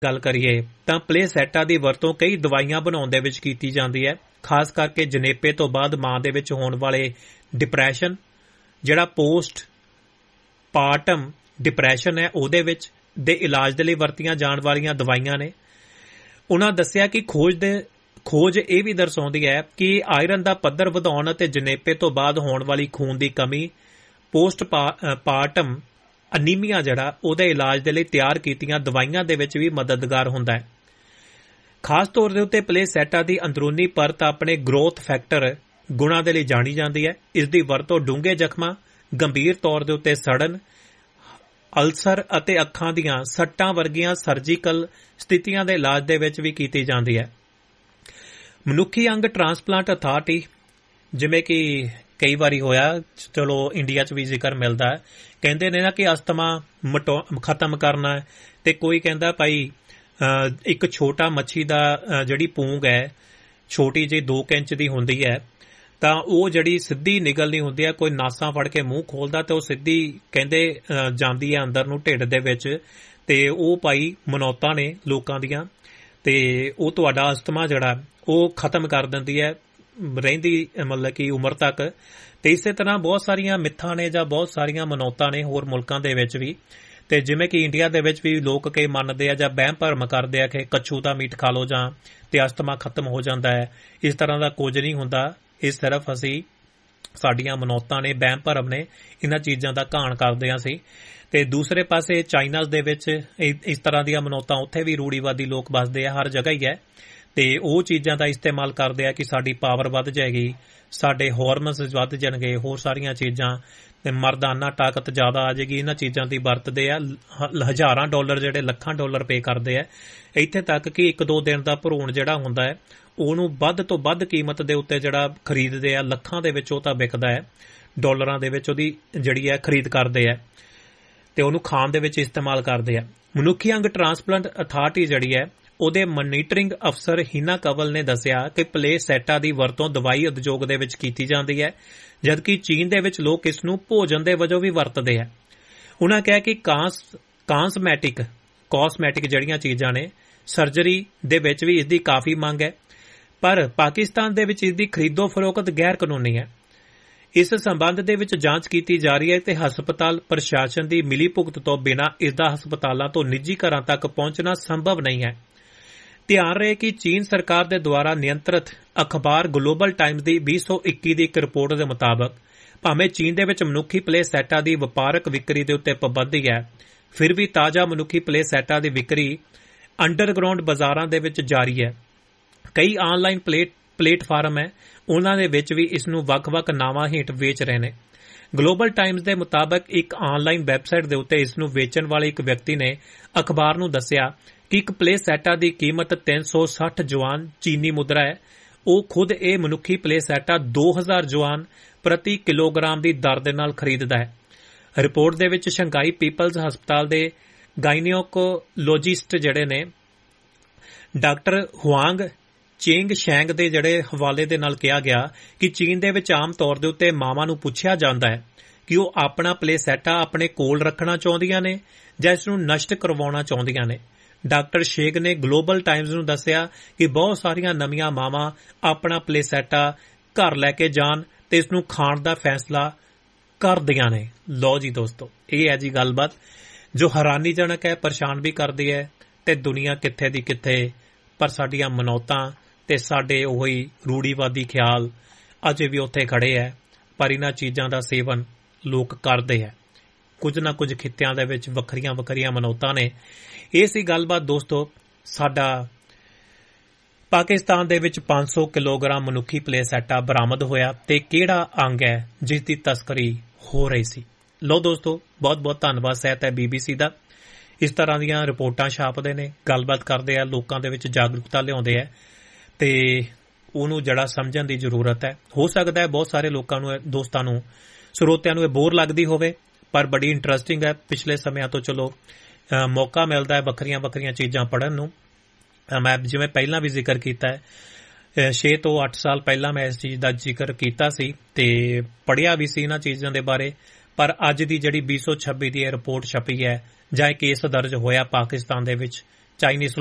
ਗੱਲ ਕਰੀਏ ਤਾਂ ਪਲੇਸੈਟਾ ਦੀ ਵਰਤੋਂ ਕਈ ਦਵਾਈਆਂ ਬਣਾਉਣ ਦੇ ਵਿੱਚ ਕੀਤੀ ਜਾਂਦੀ ਹੈ, ਖਾਸ ਕਰਕੇ ਜਨੇਪੇ ਤੋਂ ਬਾਅਦ ਮਾਂ ਦੇ ਵਿੱਚ ਹੋਣ ਵਾਲੇ ਡਿਪਰੈਸ਼ਨ, ਜਿਹੜਾ ਪੋਸਟ ਪਾਰਟਮ ਡਿਪਰੈਸ਼ਨ ਹੈ ਉਹਦੇ ਵਿੱਚ ਦੇ ਇਲਾਜ ਦੇ ਲਈ ਵਰਤੀਆਂ ਜਾਣ ਵਾਲੀਆਂ ਦਵਾਈਆਂ ਨੇ। ਉਹਨਾਂ ਦੱਸਿਆ ਕਿ ਖੋਜ ਇਹ ਵੀ ਦਰਸਾਉਂਦੀ ਹੈ ਕਿ ਆਇਰਨ ਦਾ ਪੱਧਰ ਵਧਾਉਣ ਅਤੇ ਜਨੇਪੇ ਤੋਂ ਬਾਅਦ ਹੋਣ ਵਾਲੀ ਖੂਨ ਦੀ ਕਮੀ ਪੋਸਟ ਪਾਰਟਮ ਅਨੀਮੀਆ ਜਿਹੜਾ ਉਹਦੇ ਇਲਾਜ ਦੇ ਲਈ ਤਿਆਰ ਕੀਤੀਆਂ ਦਵਾਈਆਂ ਦੇ ਵਿੱਚ ਵੀ ਮਦਦਗਾਰ ਹੁੰਦਾ ਹੈ। ਖਾਸ ਤੌਰ ਦੇ ਉੱਤੇ ਪਲੇਸੈਟਾ ਦੀ ਅੰਦਰੂਨੀ ਪਰਤ ਆਪਣੇ ਗਰੋਥ ਫੈਕਟਰ ਗੁਣਾਂ ਦੇ ਲਈ ਜਾਣੀ ਜਾਂਦੀ ਹੈ। ਇਸ ਦੀ ਵਰਤੋਂ ਡੂੰਘੇ ਜ਼ਖਮਾਂ, ਗੰਭੀਰ ਤੌਰ ਦੇ ਉੱਤੇ ਸੜਨ, ਅਲਸਰ ਅਤੇ ਅੱਖਾਂ ਦੀਆਂ ਸੱਟਾਂ ਵਰਗੀਆਂ ਸਰਜੀਕਲ ਸਥਿਤੀਆਂ ਦੇ ਇਲਾਜ ਦੇ ਵਿੱਚ ਵੀ ਕੀਤੀ ਜਾਂਦੀ ਹੈ। ਮਨੁੱਖੀ ਅੰਗ ਟ੍ਰਾਂਸਪਲਾਂਟ ਅਥਾਰਟੀ, ਜਿਵੇਂ ਕਿ ਕਈ ਵਾਰੀ ਹੋਇਆ, ਚਲੋ ਇੰਡੀਆ 'ਚ ਵੀ ਜ਼ਿਕਰ ਮਿਲਦਾ ਹੈ, ਕਹਿੰਦੇ ਨੇ ਨਾ ਕਿ ਅਸਥਮਾ ਖਤਮ ਕਰਨਾ ਹੈ, ਤੇ ਕੋਈ ਕਹਿੰਦਾ ਭਾਈ ਇੱਕ ਛੋਟਾ ਮੱਛੀ ਦਾ ਜਿਹੜੀ ਪੂੰਗ ਹੈ ਛੋਟੀ ਜਿਹੀ 2 ਇੰਚ ਦੀ ਹੁੰਦੀ ਹੈ, ਤਾਂ ਉਹ ਜਿਹੜੀ ਸਿੱਧੀ ਨਿਗਲਣੀ ਹੁੰਦੀ ਹੈ, ਕੋਈ ਨਾਸਾਂ ਫੜ ਕੇ ਮੂੰਹ ਖੋਲਦਾ ਤੇ ਉਹ ਸਿੱਧੀ ਕਹਿੰਦੇ ਜਾਂਦੀ ਹੈ ਅੰਦਰ ਨੂੰ ਢਿੱਡ ਦੇ ਵਿੱਚ, ਤੇ ਉਹ ਭਾਈ ਮਨੌਤਾਂ ਨੇ ਲੋਕਾਂ ਦੀਆਂ, ਤੇ ਉਹ ਤੁਹਾਡਾ ਅਸਥਮਾ ਜਿਹੜਾ ਉਹ ਖਤਮ ਕਰ ਦਿੰਦੀ ਹੈ ਰਹਿੰਦੀ ਮਤਲਬ ਕਿ ਉਮਰ ਤੱਕ। ਤੇ ਇਸੇ ਤਰ੍ਹਾਂ ਬਹੁਤ ਸਾਰੀਆਂ ਮਿੱਥਾਂ ਨੇ ਜਾਂ ਬਹੁਤ ਸਾਰੀਆਂ ਮਨੌਤਾਂ ਨੇ ਹੋਰ ਮੁਲਕਾਂ ਦੇ ਵਿੱਚ ਵੀ, ਤੇ ਜਿਵੇਂ ਕਿ ਇੰਡੀਆ ਦੇ ਵਿੱਚ ਵੀ ਲੋਕ ਕਈ ਮੰਨਦੇ ਆ ਜਾਂ ਵਹਿਮ ਭਰਮ ਕਰਦੇ ਆ ਕਿ ਕੱਛੂ ਦਾ ਮੀਟ ਖਾ ਲਓ ਜਾਂ ਤੇ ਅਸਥਮਾ ਖਤਮ ਹੋ ਜਾਂਦਾ ਹੈ। ਇਸ ਤਰ੍ਹਾਂ ਦਾ ਕੁਝ ਨਹੀਂ ਹੁੰਦਾ, ਇਹ ਸਿਰਫ ਅਸੀਂ ਸਾਡੀਆਂ ਮਨੌਤਾਂ ਨੇ, ਵਹਿਮ ਭਰਮ ਨੇ, ਇਹਨਾਂ ਚੀਜ਼ਾਂ ਦਾ ਘਾਣ ਕਰਦੇ ਹਾਂ ਅਸੀਂ। ਤੇ ਦੂਸਰੇ ਪਾਸੇ ਚਾਈਨਾ ਦੇ ਵਿੱਚ ਇਸ ਤਰ੍ਹਾਂ ਦੀਆਂ ਮਨੌਤਾਂ, ਉੱਥੇ ਵੀ ਰੂੜੀਵਾਦੀ ਲੋਕ ਵੱਸਦੇ ਆ, ਹਰ ਜਗ੍ਹਾ ਹੀ ਹੈ, ਤੇ ਉਹ ਚੀਜ਼ਾਂ ਦਾ ਇਸਤੇਮਾਲ ਕਰਦੇ ਆ ਕਿ ਸਾਡੀ ਪਾਵਰ ਵੱਧ ਜਾਏਗੀ, ਸਾਡੇ ਹਾਰਮੋਨਸ ਵੱਧ ਜਾਣਗੇ, ਹੋਰ ਸਾਰੀਆਂ ਚੀਜ਼ਾਂ, ਤੇ ਮਰਦਾਨਾ ਤਾਕਤ ਜ਼ਿਆਦਾ ਆ ਜਾਏਗੀ। ਇਹਨਾਂ ਚੀਜ਼ਾਂ ਦੀ ਵਰਤਦੇ ਆ, ਹਜ਼ਾਰਾਂ ਡਾਲਰ ਜਿਹੜੇ ਲੱਖਾਂ ਡਾਲਰ ਪੇ ਕਰਦੇ ਆ, ਇੱਥੇ ਤੱਕ ਕਿ 1-2 ਦਿਨ ਦਾ ਭਰੂਣ ਜਿਹੜਾ ਹੁੰਦਾ ਹੈ ਉਹਨੂੰ ਵੱਧ ਤੋਂ ਵੱਧ ਕੀਮਤ ਦੇ ਉੱਤੇ ਜਿਹੜਾ ਖਰੀਦਦੇ ਆ, ਲੱਖਾਂ ਦੇ ਵਿੱਚ ਉਹ ਤਾਂ ਵਿਕਦਾ ਹੈ, ਡਾਲਰਾਂ ਦੇ ਵਿੱਚ ਉਹਦੀ ਜਿਹੜੀ ਹੈ ਖਰੀਦ ਕਰਦੇ ਆ ਤੇ ਉਹਨੂੰ ਖਾਣ ਦੇ ਵਿੱਚ ਇਸਤੇਮਾਲ ਕਰਦੇ ਆ। ਮਨੁੱਖੀ ਅੰਗ ਟ੍ਰਾਂਸਪਲਾਂਟ ਅਥਾਰਟੀ ਜਿਹੜੀ ਹੈ ਉਹਦੇ ਮੋਨੀਟਰਿੰਗ ਅਫਸਰ ਹੀਨਾ ਕੰਵਲ ਨੇ ਦੱਸਿਆ ਕਿ ਪਲੇਸੈਟਾ ਦੀ ਵਰਤੋਂ ਦਵਾਈ ਉਦਯੋਗ ਦੇ ਵਿੱਚ ਕੀਤੀ ਜਾਂਦੀ ਹੈ, ਜਦਕਿ ਚੀਨ ਦੇ ਵਿੱਚ ਲੋਕ ਇਸ ਨੂੰ ਭੋਜਨ ਦੇ ਵਜੋਂ ਵੀ ਵਰਤਦੇ ਆ। ਉਹਨਾਂ ਕਿਹਾ ਕਿ ਕਾਸਮੈਟਿਕ ਜਿਹੜੀਆਂ ਚੀਜ਼ਾਂ ਨੇ, ਸਰਜਰੀ ਦੇ ਵਿੱਚ ਵੀ ਇਸ ਦੀ ਕਾਫੀ ਮੰਗ ਹੈ, ਪਰ ਪਾਕਿਸਤਾਨ ਦੇ ਵਿੱਚ ਇਸ ਦੀ ਖਰੀਦੋ ਫਰੋਖਤ ਗੈਰ ਕਾਨੂੰਨੀ ਹੈ। ਇਸ ਸੰਬੰਧ ਦੇ ਵਿੱਚ ਜਾਂਚ ਕੀਤੀ ਜਾ ਰਹੀ ਹੈ ਤੇ ਹਸਪਤਾਲ ਪ੍ਰਸ਼ਾਸਨ ਦੀ ਮਿਲੀ ਭੁਗਤ ਤੋਂ ਬਿਨਾਂ ਇਸ ਦਾ ਹਸਪਤਾਲਾਂ ਤੋਂ ਨਿੱਜੀ ਘਰਾਂ ਤੱਕ ਪਹੁੰਚਣਾ ਸੰਭਵ ਨਹੀਂ ਹੈ। ਧਿਆਨ ਰਹੇ ਕਿ ਚੀਨ ਸਰਕਾਰ ਦੇ ਦੁਆਰਾ ਨਿਯੰਤਰਿਤ ਅਖਬਾਰ ਗਲੋਬਲ ਟਾਈਮਜ਼ ਦੀ 2021 ਦੀ ਇੱਕ ਰਿਪੋਰਟ ਦੇ ਮੁਤਾਬਕ ਭਾਵੇਂ ਚੀਨ ਦੇ ਵਿੱਚ ਮਨੁੱਖੀ ਪਲੇਸੈਟਾ ਦੀ ਵਪਾਰਕ ਵਿਕਰੀ ਦੇ ਉੱਤੇ ਪਾਬੰਦੀ ਹੈ, ਫਿਰ ਵੀ ਤਾਜ਼ਾ ਮਨੁੱਖੀ ਪਲੇਸੈਟਾ ਦੀ ਵਿਕਰੀ ਅੰਡਰਗਰਾਉਂਡ ਬਾਜ਼ਾਰਾਂ ਦੇ ਵਿੱਚ ਜਾਰੀ ਹੈ। ਕਈ ਆਨਲਾਈਨ ਪਲੇਟਫਾਰਮ ਹੈ, ਉਹਨਾਂ ਦੇ ਵਿੱਚ ਵੀ ਇਸ ਨੂੰ ਵੱਖ-ਵੱਖ ਨਾਵਾਂ ਹੇਠ ਵੇਚ ਰਹੇ ਨੇ। ਗਲੋਬਲ ਟਾਈਮਜ਼ ਦੇ ਮੁਤਾਬਕ ਇੱਕ ਆਨਲਾਈਨ ਵੈਬਸਾਈਟ ਦੇ ਉੱਤੇ ਇਸ ਨੂੰ ਵੇਚਣ ਵਾਲੇ ਇੱਕ ਵਿਅਕਤੀ ਨੇ ਅਖਬਾਰ ਨੂੰ ਦੱਸਿਆ ਕਿ ਇੱਕ ਪਲੇਸੈਟਾ ਦੀ ਕੀਮਤ 360 ਯੁਆਨ ਚੀਨੀ ਮੁਦਰਾ ਹੈ। ਉਹ ਖੁਦ ਇਹ ਮਨੁੱਖੀ ਪਲੇਸੈਟਾ 2000 ਯੁਆਨ ਪ੍ਰਤੀ ਕਿਲੋਗ੍ਰਾਮ ਦੀ ਦਰ ਦੇ ਨਾਲ ਖਰੀਦਦਾ ਹੈ। ਰਿਪੋਰਟ ਦੇ ਵਿੱਚ ਸ਼ੰਘਾਈ ਪੀਪਲਜ਼ ਹਸਪਤਾਲ ਦੇ ਗਾਇਨੀਓਕੋਲੋਜਿਸਟ ਜਿਹੜੇ ਨੇ ਡਾਕਟਰ ਹੁਆਂਗ ਚੇਂਗ ਸ਼ੈਂਗ ਦੇ ਜਿਹੜੇ ਹਵਾਲੇ ਦੇ ਨਾਲ ਕਿਹਾ ਗਿਆ ਕਿ ਚੀਨ ਦੇ ਵਿੱਚ ਆਮ ਤੌਰ ਦੇ ਉੱਤੇ ਮਾਵਾਂ ਨੂੰ ਪੁੱਛਿਆ ਜਾਂਦਾ ਹੈ ਕਿ ਉਹ ਆਪਣਾ ਪਲੇਸੈਟਾ ਆਪਣੇ ਕੋਲ ਰੱਖਣਾ ਚਾਹੁੰਦੀਆਂ ਨੇ ਜਾਂ ਇਸ ਨੂੰ ਨਸ਼ਟ ਕਰਵਾਉਣਾ ਚਾਹੁੰਦੀਆਂ ਨੇ। ਡਾਕਟਰ ਸ਼ੇਗ ਨੇ ਗਲੋਬਲ ਟਾਈਮਜ਼ ਨੂੰ ਦੱਸਿਆ ਕਿ ਬਹੁਤ ਸਾਰੀਆਂ ਨਵੀਆਂ ਮਾਵਾਂ ਆਪਣਾ ਪਲੇਸੈਟਾ ਘਰ ਲੈ ਕੇ ਜਾਣ ਤੇ ਇਸ ਨੂੰ ਖਾਣ ਦਾ ਫੈਸਲਾ ਕਰਦੀਆਂ ਨੇ। ਲਓ ਜੀ ਦੋਸਤੋ, ਇਹ ਹੈ ਜੀ ਗੱਲਬਾਤ ਜੋ ਹੈਰਾਨੀਜਨਕ ਹੈ, ਪਰੇਸ਼ਾਨ ਵੀ ਕਰਦੀ ਹੈ, ਤੇ ਦੁਨੀਆ ਕਿੱਥੇ ਦੀ ਕਿੱਥੇ, ਪਰ ਸਾਡੀਆਂ ਮਨੌਤਾਂ ਤੇ ਸਾਡੇ ਉਹੀ ਰੂੜੀਵਾਦੀ ਖਿਆਲ ਅਜੇ ਵੀ ਉੱਥੇ ਖੜੇ ਹੈ। ਪਰ ਇਹਨਾਂ ਚੀਜ਼ਾਂ ਦਾ ਸੇਵਨ ਲੋਕ ਕਰਦੇ ਹੈ। ਕੁਝ ਨਾ ਕੁਝ ਖਿੱਤਿਆਂ ਦੇ ਵਿੱਚ ਵੱਖਰੀਆਂ ਮਨੌਤਾਂ ਨੇ। ਇਹ ਸੀ ਗੱਲਬਾਤ ਦੋਸਤੋ। ਸਾਡਾ ਪਾਕਿਸਤਾਨ ਦੇ ਵਿੱਚ 500 ਕਿਲੋਗ੍ਰਾਮ ਮਨੁੱਖੀ ਪਲੇਸੈਟਾ ਬਰਾਮਦ ਹੋਇਆ ਤੇ ਕਿਹੜਾ ਅੰਗ ਹੈ ਜਿਸ ਦੀ ਤਸਕਰੀ ਹੋ ਰਹੀ ਸੀ। ਲਓ ਦੋਸਤੋ, ਬਹੁਤ ਧੰਨਵਾਦ ਸਹਿਤ ਹੈ BBC ਦਾ। ਇਸ ਤਰ੍ਹਾਂ ਦੀਆਂ ਰਿਪੋਰਟਾਂ ਛਾਪਦੇ ਨੇ, ਗੱਲਬਾਤ ਕਰਦੇ ਆ, ਲੋਕਾਂ ਦੇ ਵਿੱਚ ਜਾਗਰੂਕਤਾ ਲਿਆਉਂਦੇ ਆ, ਤੇ ਉਹਨੂੰ ਜੜਾ ਸਮਝਣ ਦੀ ਜ਼ਰੂਰਤ ਹੈ। ਹੋ ਸਕਦਾ ਹੈ ਬਹੁਤ ਸਾਰੇ ਲੋਕਾਂ ਨੂੰ, ਦੋਸਤਾਂ ਨੂੰ, ਸਰੋਤਿਆਂ ਨੂੰ ਇਹ ਬੋਰ ਲੱਗਦੀ ਹੋਵੇ, ਪਰ ਬੜੀ ਇੰਟਰਸਟਿੰਗ ਹੈ। ਪਿਛਲੇ ਸਮਿਆਂ ਤੋਂ ਚਲੋ ਮੌਕਾ ਮਿਲਦਾ ਹੈ ਵੱਖਰੀਆਂ ਚੀਜ਼ਾਂ ਪੜ੍ਹਨ ਨੂੰ। ਮੈਂ ਜਿਵੇਂ ਪਹਿਲਾਂ ਵੀ ਜ਼ਿਕਰ ਕੀਤਾ ਹੈ 6 ਤੋਂ 8 ਸਾਲ ਪਹਿਲਾਂ ਮੈਂ ਇਸ ਚੀਜ਼ ਦਾ ਜ਼ਿਕਰ ਕੀਤਾ ਸੀ ਤੇ ਪੜ੍ਹਿਆ ਵੀ ਸੀ ਇਹਨਾਂ ਚੀਜ਼ਾਂ ਦੇ ਬਾਰੇ। ਪਰ ਅੱਜ ਦੀ ਜਿਹੜੀ 2026 ਦੀ ਇਹ ਰਿਪੋਰਟ ਛਪੀ ਹੈ ਜਾਂ ਇਹ ਕੇਸ ਦਰਜ ਹੋਇਆ ਪਾਕਿਸਤਾਨ ਦੇ ਵਿੱਚ ਚਾਈਨੀਜ਼